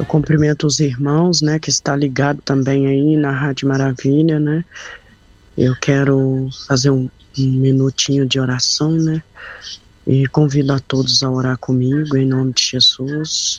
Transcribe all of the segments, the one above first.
Eu cumprimento os irmãos, né, que está ligado também aí na Rádio Maravilha, né. Eu quero fazer um minutinho de oração, né, e convido a todos a orar comigo em nome de Jesus.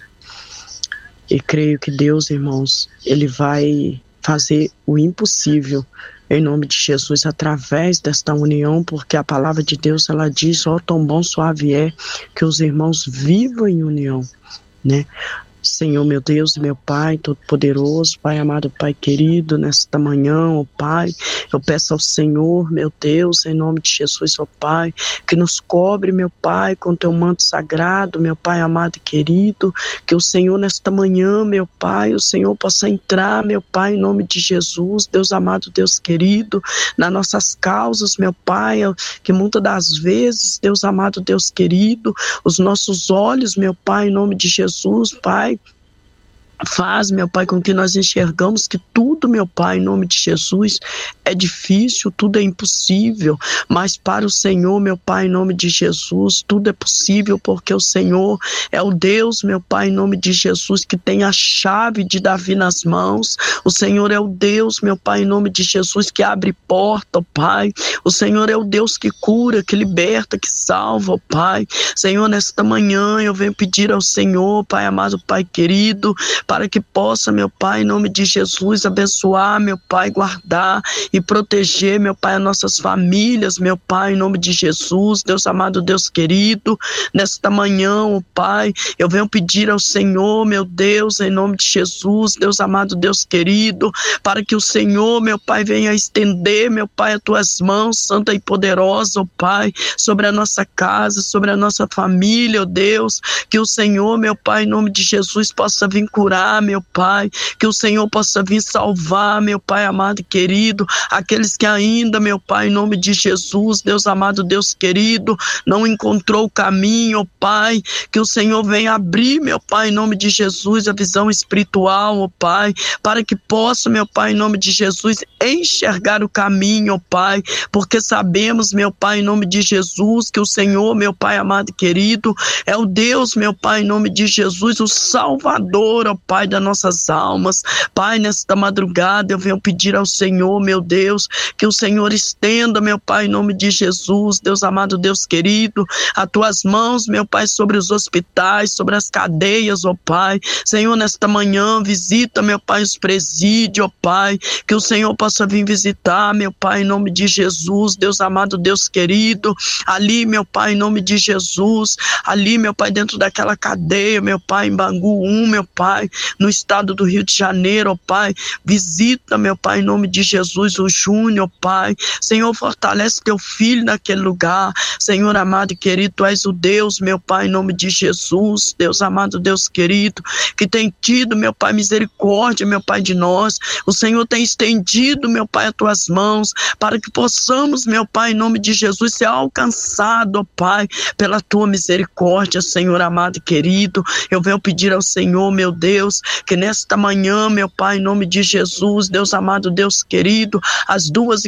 E creio que Deus, irmãos, Ele vai fazer o impossível em nome de Jesus através desta união, porque a palavra de Deus, ela diz, ó, tão bom, suave é que os irmãos vivam em união, né? Senhor, meu Deus e meu Pai Todo-Poderoso, Pai amado, Pai querido, nesta manhã, ó Pai, eu peço ao Senhor, meu Deus, em nome de Jesus, ó Pai, que nos cobre, meu Pai, com teu manto sagrado, meu Pai amado e querido, que o Senhor nesta manhã, meu Pai, o Senhor possa entrar, meu Pai, em nome de Jesus, Deus amado, Deus querido, nas nossas causas, meu Pai, que muitas das vezes, Deus amado, Deus querido, os nossos olhos, meu Pai, em nome de Jesus, Pai, faz, meu Pai, com que nós enxergamos que tudo, meu Pai, em nome de Jesus, é difícil, tudo é impossível, mas para o Senhor, meu Pai, em nome de Jesus, tudo é possível, porque o Senhor é o Deus, meu Pai, em nome de Jesus, que tem a chave de Davi nas mãos. O Senhor é o Deus, meu Pai, em nome de Jesus, que abre porta, ó Pai. O Senhor é o Deus que cura, que liberta, que salva, ó Pai. Senhor, nesta manhã eu venho pedir ao Senhor, Pai amado, Pai querido, para que possa, meu Pai, em nome de Jesus, abençoar, meu Pai, guardar e proteger, meu Pai, as nossas famílias, meu Pai, em nome de Jesus, Deus amado, Deus querido, nesta manhã, ó Pai, eu venho pedir ao Senhor, meu Deus, em nome de Jesus, Deus amado, Deus querido, para que o Senhor, meu Pai, venha estender, meu Pai, as tuas mãos, santa e poderosa, ó Pai, sobre a nossa casa, sobre a nossa família, ó Deus, que o Senhor, meu Pai, em nome de Jesus, possa vir curar, meu Pai, que o Senhor possa vir salvar, meu Pai amado e querido, aqueles que ainda, meu Pai, em nome de Jesus, Deus amado, Deus querido, não encontrou o caminho, ó Pai, que o Senhor venha abrir, meu Pai, em nome de Jesus, a visão espiritual, ó Pai, para que possa, meu Pai, em nome de Jesus, enxergar o caminho, ó Pai, porque sabemos, meu Pai, em nome de Jesus, que o Senhor, meu Pai amado e querido, é o Deus, meu Pai, em nome de Jesus, o Salvador, ó Pai, das nossas almas. Pai, nesta madrugada eu venho pedir ao Senhor, meu Deus, que o Senhor estenda, meu Pai, em nome de Jesus, Deus amado, Deus querido, as tuas mãos, meu Pai, sobre os hospitais, sobre as cadeias, ó Pai. Senhor, nesta manhã visita, meu Pai, os presídios, ó Pai, que o Senhor possa vir visitar, meu Pai, em nome de Jesus, Deus amado, Deus querido, ali, meu Pai, em nome de Jesus, ali, meu Pai, dentro daquela cadeia, meu Pai, em Bangu 1, meu Pai, no estado do Rio de Janeiro, ó Pai, visita, meu Pai, em nome de Jesus, o Júnior, ó Pai, Senhor, fortalece teu filho naquele lugar, Senhor amado e querido, tu és o Deus, meu Pai, em nome de Jesus, Deus amado, Deus querido, que tem tido, meu Pai, misericórdia, meu Pai, de nós, o Senhor tem estendido, meu Pai, as tuas mãos, para que possamos, meu Pai, em nome de Jesus, ser alcançado, ó Pai, pela tua misericórdia, Senhor amado e querido. Eu venho pedir ao Senhor, meu Deus, que nesta manhã, meu Pai, em nome de Jesus, Deus amado, Deus querido, às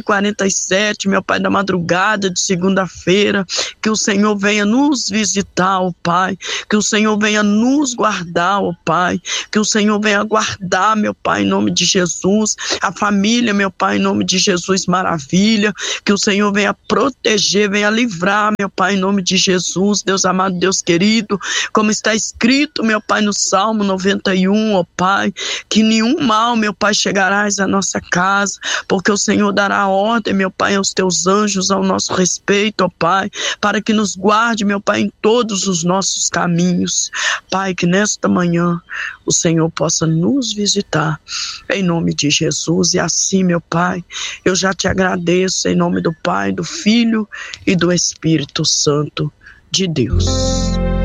2h47, meu Pai, da madrugada de segunda-feira, que o Senhor venha nos visitar, ó Pai, que o Senhor venha nos guardar, ó Pai, que o Senhor venha guardar, meu Pai, em nome de Jesus, a família, meu Pai, em nome de Jesus, maravilha, que o Senhor venha proteger, venha livrar, meu Pai, em nome de Jesus, Deus amado, Deus querido, como está escrito, meu Pai, no Salmo 91, ó Pai, que nenhum mal, meu Pai, chegarás à nossa casa, porque o Senhor dará ordem, meu Pai, aos teus anjos ao nosso respeito, ó Pai, para que nos guarde, meu Pai, em todos os nossos caminhos. Pai, que nesta manhã o Senhor possa nos visitar, em nome de Jesus, e assim, meu Pai, eu já te agradeço, em nome do Pai, do Filho e do Espírito Santo de Deus.